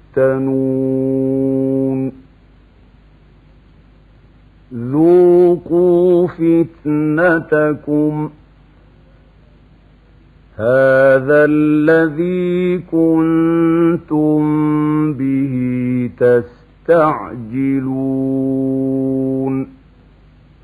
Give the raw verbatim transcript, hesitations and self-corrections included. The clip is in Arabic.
يفتنون ذوقوا فتنتكم هذا الذي كنتم به تستعجلون